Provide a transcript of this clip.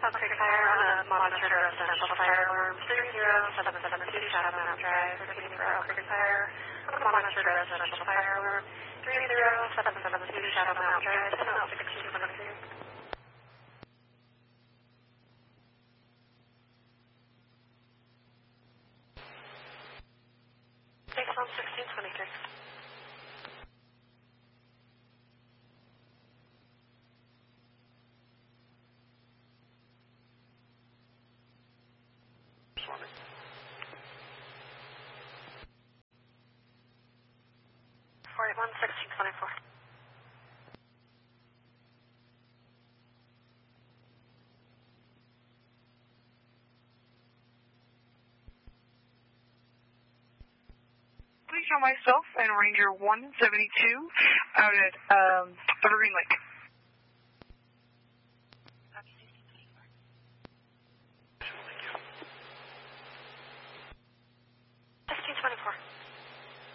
Okay, fire on a monitored residential fire alarm 30772 Shadow Mountain Drive, repeating for Elk Creek Fire. On a monitored residential fire alarm 30772 Shadow Mountain Drive, and out 1622. 1623. Flight 1624. Please show myself and Ranger 172 out at Evergreen Lake. 1624.